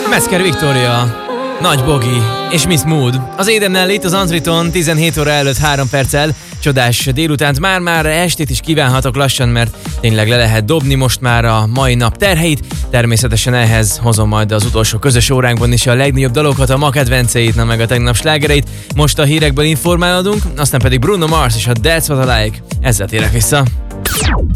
Metzger Viktória, Nagy Bogi és Miss Mood. Az Édennel itt az Antriton 17 óra előtt 3 perccel. Csodás délutánt, már estét is kívánhatok lassan, mert tényleg le lehet dobni most már a mai nap terheit. Természetesen ehhez hozom majd az utolsó közös óránkban is a legnagyobb dalokat, a ma kedvenceit, na meg a tegnap slágereit. Most a hírekből informálódunk, aztán pedig Bruno Mars és a That's What I Like. Ezzel térek vissza.